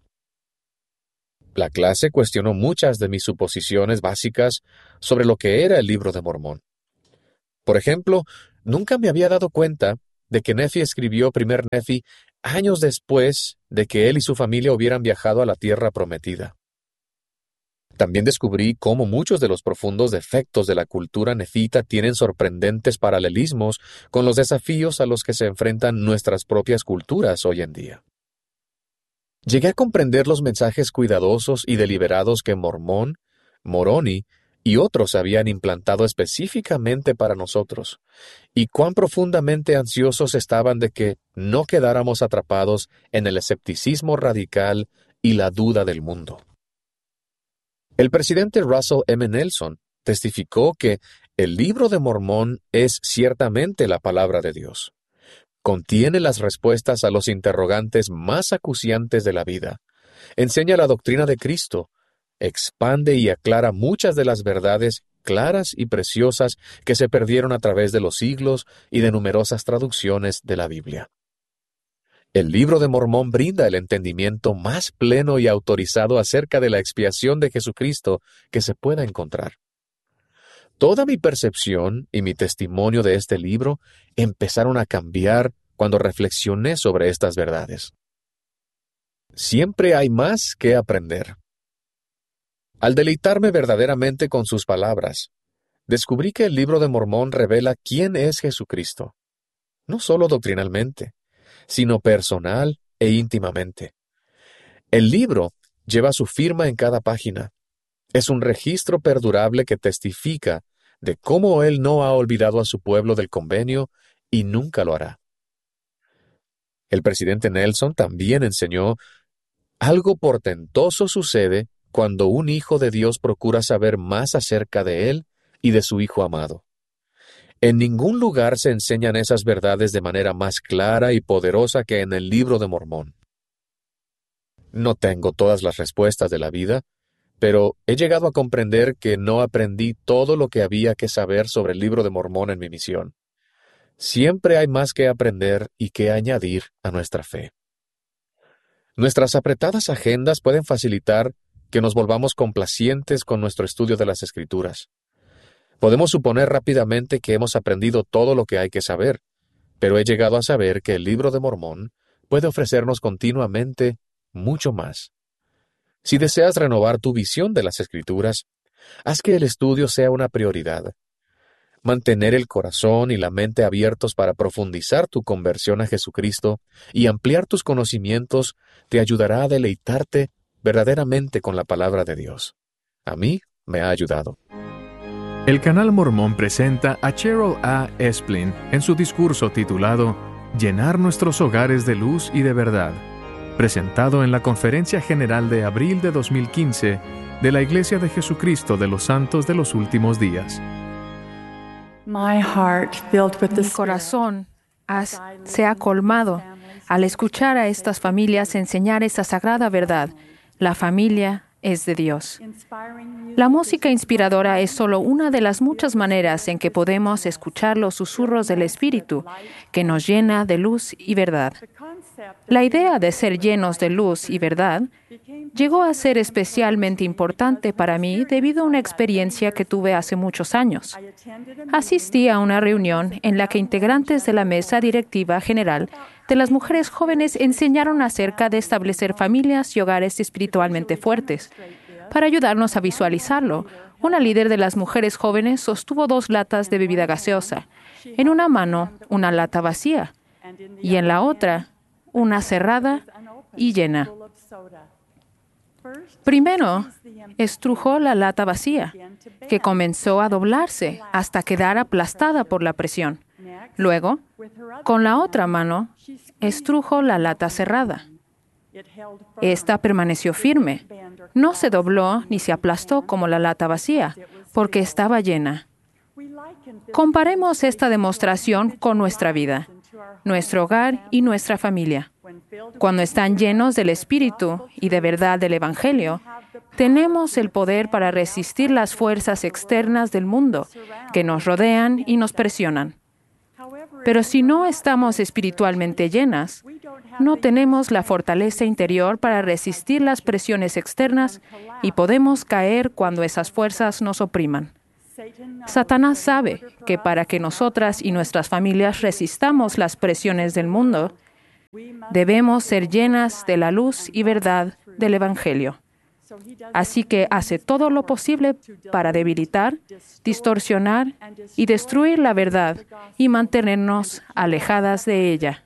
La clase cuestionó muchas de mis suposiciones básicas sobre lo que era el Libro de Mormón. Por ejemplo, nunca me había dado cuenta de que Nefi escribió Primer Nefi años después de que él y su familia hubieran viajado a la Tierra Prometida. También descubrí cómo muchos de los profundos defectos de la cultura nefita tienen sorprendentes paralelismos con los desafíos a los que se enfrentan nuestras propias culturas hoy en día. Llegué a comprender los mensajes cuidadosos y deliberados que Mormón, Moroni y otros habían implantado específicamente para nosotros, y cuán profundamente ansiosos estaban de que no quedáramos atrapados en el escepticismo radical y la duda del mundo. El presidente Russell M. Nelson testificó que el Libro de Mormón es ciertamente la palabra de Dios. Contiene las respuestas a los interrogantes más acuciantes de la vida, enseña la doctrina de Cristo, expande y aclara muchas de las verdades claras y preciosas que se perdieron a través de los siglos y de numerosas traducciones de la Biblia. El Libro de Mormón brinda el entendimiento más pleno y autorizado acerca de la expiación de Jesucristo que se pueda encontrar. Toda mi percepción y mi testimonio de este libro empezaron a cambiar cuando reflexioné sobre estas verdades. Siempre hay más que aprender. Al deleitarme verdaderamente con sus palabras, descubrí que el Libro de Mormón revela quién es Jesucristo, no solo doctrinalmente, sino personal e íntimamente. El libro lleva su firma en cada página. Es un registro perdurable que testifica de cómo Él no ha olvidado a su pueblo del convenio y nunca lo hará. El presidente Nelson también enseñó: algo portentoso sucede cuando un hijo de Dios procura saber más acerca de Él y de su Hijo amado. En ningún lugar se enseñan esas verdades de manera más clara y poderosa que en el Libro de Mormón. No tengo todas las respuestas de la vida, pero he llegado a comprender que no aprendí todo lo que había que saber sobre el Libro de Mormón en mi misión. Siempre hay más que aprender y que añadir a nuestra fe. Nuestras apretadas agendas pueden facilitar que nos volvamos complacientes con nuestro estudio de las Escrituras. Podemos suponer rápidamente que hemos aprendido todo lo que hay que saber, pero he llegado a saber que el Libro de Mormón puede ofrecernos continuamente mucho más. Si deseas renovar tu visión de las Escrituras, haz que el estudio sea una prioridad. Mantener el corazón y la mente abiertos para profundizar tu conversión a Jesucristo y ampliar tus conocimientos te ayudará a deleitarte verdaderamente con la palabra de Dios. A mí me ha ayudado. El Canal Mormón presenta a Cheryl A. Esplin en su discurso titulado Llenar nuestros hogares de luz y de verdad, presentado en la Conferencia General de abril de 2015 de la Iglesia de Jesucristo de los Santos de los Últimos Días. Mi corazón se ha colmado al escuchar a estas familias enseñar esta sagrada verdad. La familia es de Dios. La música inspiradora es solo una de las muchas maneras en que podemos escuchar los susurros del Espíritu, que nos llena de luz y verdad. La idea de ser llenos de luz y verdad llegó a ser especialmente importante para mí debido a una experiencia que tuve hace muchos años. Asistí a una reunión en la que integrantes de la mesa directiva general de las mujeres jóvenes enseñaron acerca de establecer familias y hogares espiritualmente fuertes. Para ayudarnos a visualizarlo, una líder de las mujeres jóvenes sostuvo 2 latas de bebida gaseosa. En una mano, una lata vacía, y en la otra, una cerrada y llena. Primero, estrujó la lata vacía, que comenzó a doblarse hasta quedar aplastada por la presión. Luego, con la otra mano, estrujo la lata cerrada. Esta permaneció firme. No se dobló ni se aplastó como la lata vacía, porque estaba llena. Comparemos esta demostración con nuestra vida, nuestro hogar y nuestra familia. Cuando están llenos del Espíritu y de verdad del Evangelio, Tenemos el poder para resistir las fuerzas externas del mundo que nos rodean y nos presionan. Pero si no estamos espiritualmente llenas, no tenemos la fortaleza interior para resistir las presiones externas y podemos caer cuando esas fuerzas nos opriman. Satanás sabe que para que nosotras y nuestras familias resistamos las presiones del mundo, debemos ser llenas de la luz y verdad del Evangelio. Así que hace todo lo posible para debilitar, distorsionar y destruir la verdad y mantenernos alejadas de ella.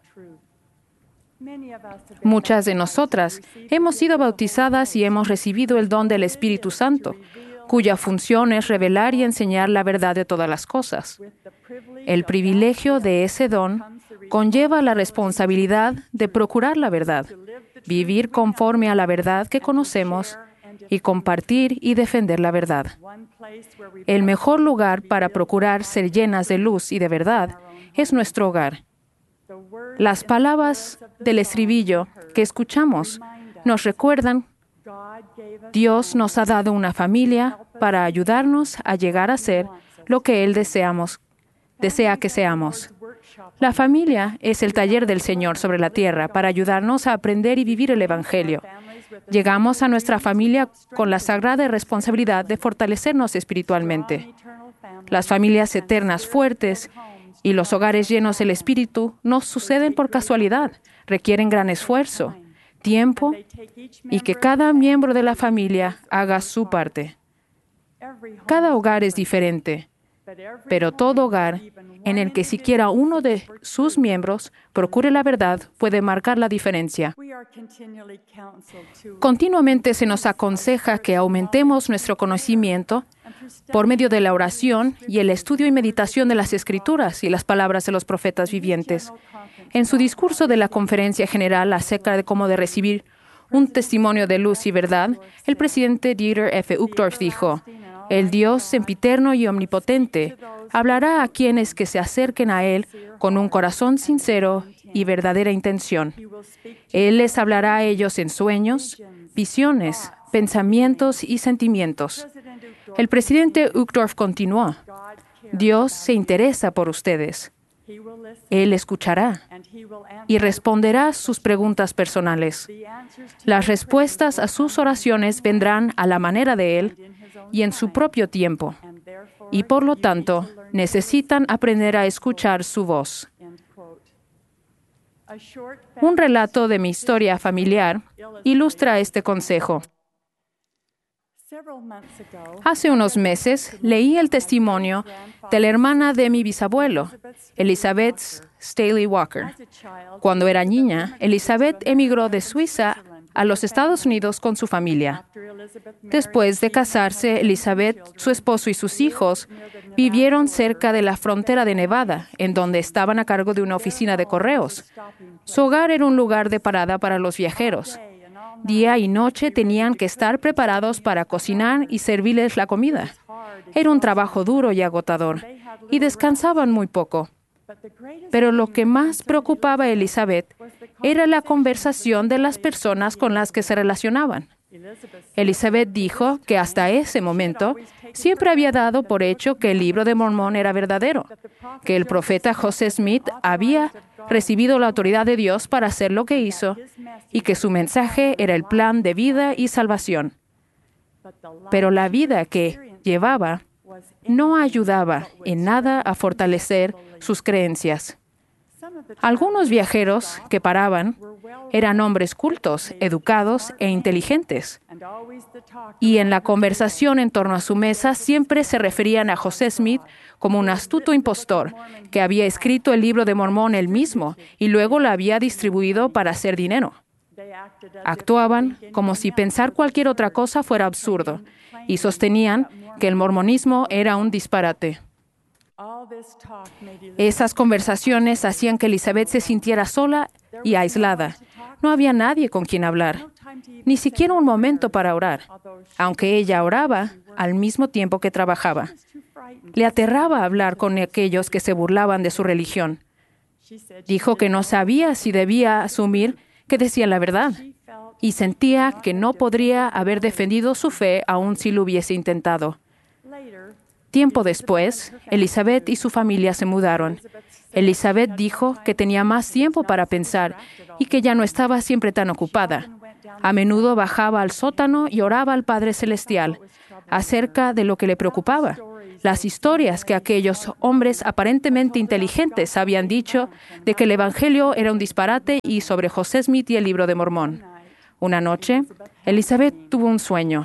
Muchas de nosotras hemos sido bautizadas y hemos recibido el don del Espíritu Santo, cuya función es revelar y enseñar la verdad de todas las cosas. El privilegio de ese don conlleva la responsabilidad de procurar la verdad, vivir conforme a la verdad que conocemos y compartir y defender la verdad. El mejor lugar para procurar ser llenas de luz y de verdad es nuestro hogar. Las palabras del estribillo que escuchamos nos recuerdan: Dios nos ha dado una familia para ayudarnos a llegar a ser lo que Él desea que seamos. La familia es el taller del Señor sobre la tierra para ayudarnos a aprender y vivir el Evangelio. Llegamos a nuestra familia con la sagrada responsabilidad de fortalecernos espiritualmente. Las familias eternas fuertes y los hogares llenos del Espíritu no suceden por casualidad, requieren gran esfuerzo, tiempo y que cada miembro de la familia haga su parte. Cada hogar es diferente, pero todo hogar en el que siquiera uno de sus miembros procure la verdad puede marcar la diferencia. Continuamente se nos aconseja que aumentemos nuestro conocimiento por medio de la oración y el estudio y meditación de las Escrituras y las palabras de los profetas vivientes. En su discurso de la Conferencia General acerca de cómo de recibir un testimonio de luz y verdad, el presidente Dieter F. Uchtdorf dijo: el Dios sempiterno y omnipotente hablará a quienes que se acerquen a Él con un corazón sincero y verdadera intención. Él les hablará a ellos en sueños, visiones, pensamientos y sentimientos. El presidente Uchtdorf continuó: Dios se interesa por ustedes. Él escuchará y responderá sus preguntas personales. Las respuestas a sus oraciones vendrán a la manera de Él y en su propio tiempo, y por lo tanto necesitan aprender a escuchar su voz. Un relato de mi historia familiar ilustra este consejo. Hace unos meses leí el testimonio de la hermana de mi bisabuelo, Elizabeth Staley Walker. Cuando era niña, Elizabeth emigró de Suiza a los Estados Unidos con su familia. Después de casarse, Elizabeth, su esposo y sus hijos vivieron cerca de la frontera de Nevada, en donde estaban a cargo de una oficina de correos. Su hogar era un lugar de parada para los viajeros. Día y noche tenían que estar preparados para cocinar y servirles la comida. Era un trabajo duro y agotador, y descansaban muy poco. Pero lo que más preocupaba a Elizabeth era la conversación de las personas con las que se relacionaban. Elizabeth dijo que hasta ese momento siempre había dado por hecho que el libro de Mormón era verdadero, que el profeta José Smith había recibido la autoridad de Dios para hacer lo que hizo y que su mensaje era el plan de vida y salvación. Pero la vida que llevaba no ayudaba en nada a fortalecer sus creencias. Algunos viajeros que paraban eran hombres cultos, educados e inteligentes. Y en la conversación en torno a su mesa siempre se referían a José Smith como un astuto impostor que había escrito el libro de Mormón él mismo y luego lo había distribuido para hacer dinero. Actuaban como si pensar cualquier otra cosa fuera absurdo y sostenían que el mormonismo era un disparate. Esas conversaciones hacían que Elizabeth se sintiera sola y aislada. No había nadie con quien hablar, ni siquiera un momento para orar, aunque ella oraba al mismo tiempo que trabajaba. Le aterraba hablar con aquellos que se burlaban de su religión. Dijo que no sabía si debía asumir que decían la verdad. y sentía que no podría haber defendido su fe aun si lo hubiese intentado. Tiempo después, Elizabeth y su familia se mudaron. Elizabeth dijo que tenía más tiempo para pensar y que ya no estaba siempre tan ocupada. A menudo bajaba al sótano y oraba al Padre Celestial acerca de lo que le preocupaba, las historias que aquellos hombres aparentemente inteligentes habían dicho de que el Evangelio era un disparate y sobre José Smith y el Libro de Mormón. Una noche, Elizabeth tuvo un sueño.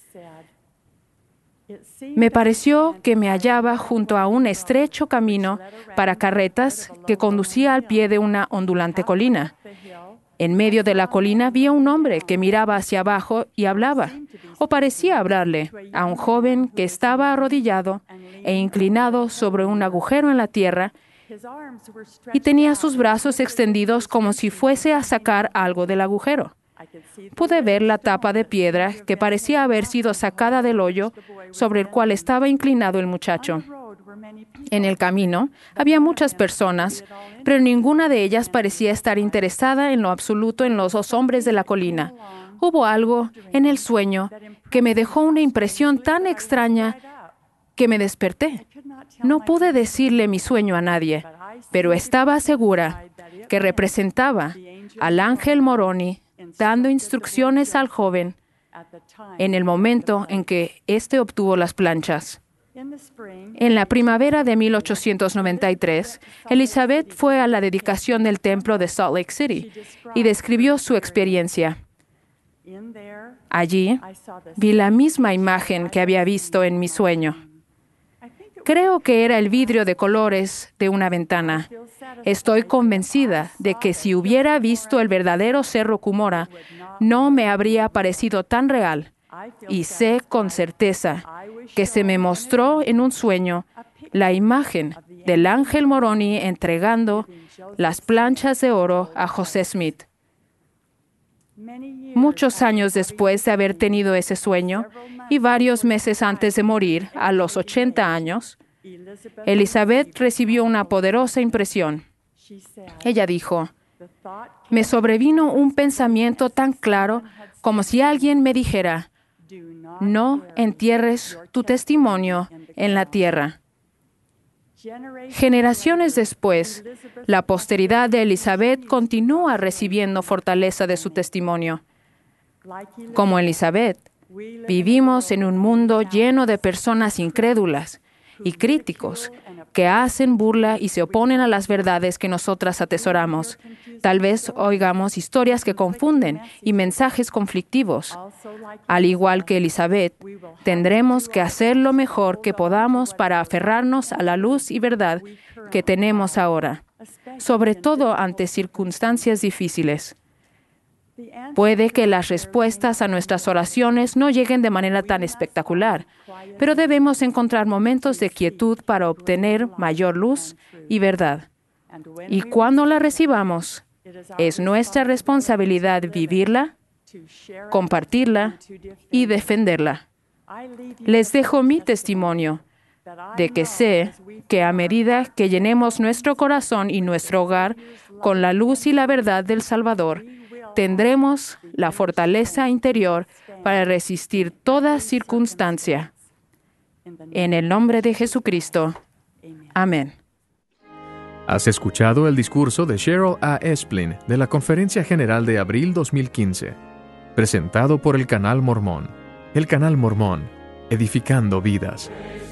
Me pareció que me hallaba junto a un estrecho camino para carretas que conducía al pie de una ondulante colina. En medio de la colina vi a un hombre que miraba hacia abajo y hablaba, o parecía hablarle, a un joven que estaba arrodillado e inclinado sobre un agujero en la tierra y tenía sus brazos extendidos como si fuese a sacar algo del agujero. Pude ver la tapa de piedra que parecía haber sido sacada del hoyo sobre el cual estaba inclinado el muchacho. En el camino había muchas personas, pero ninguna de ellas parecía estar interesada en lo absoluto en los dos hombres de la colina. Hubo algo en el sueño que me dejó una impresión tan extraña que me desperté. No pude decirle mi sueño a nadie, pero estaba segura que representaba al ángel Moroni dando instrucciones al joven en el momento en que éste obtuvo las planchas. En la primavera de 1893, Elizabeth fue a la dedicación del templo de Salt Lake City y describió su experiencia. Allí vi la misma imagen que había visto en mi sueño. Creo que era el vidrio de colores de una ventana. Estoy convencida de que si hubiera visto el verdadero Cerro Cumorah, no me habría parecido tan real. Y sé con certeza que se me mostró en un sueño la imagen del ángel Moroni entregando las planchas de oro a José Smith. Muchos años después de haber tenido ese sueño y varios meses antes de morir, a los 80 años, Elizabeth recibió una poderosa impresión. Ella dijo, me sobrevino un pensamiento tan claro como si alguien me dijera, no entierres tu testimonio en la tierra. Generaciones después, la posteridad de Elizabeth continúa recibiendo fortaleza de su testimonio. Como Elizabeth, vivimos en un mundo lleno de personas incrédulas y críticos que hacen burla y se oponen a las verdades que nosotras atesoramos. Tal vez oigamos historias que confunden y mensajes conflictivos. Al igual que Elizabeth, tendremos que hacer lo mejor que podamos para aferrarnos a la luz y verdad que tenemos ahora, sobre todo ante circunstancias difíciles. Puede que las respuestas a nuestras oraciones no lleguen de manera tan espectacular, pero debemos encontrar momentos de quietud para obtener mayor luz y verdad. Y cuando la recibamos, es nuestra responsabilidad vivirla, compartirla y defenderla. Les dejo mi testimonio de que sé que a medida que llenemos nuestro corazón y nuestro hogar con la luz y la verdad del Salvador, tendremos la fortaleza interior para resistir toda circunstancia. En el nombre de Jesucristo. Amén. Has escuchado el discurso de Cheryl A. Esplin de la Conferencia General de abril 2015, presentado por el Canal Mormón. El Canal Mormón, edificando vidas.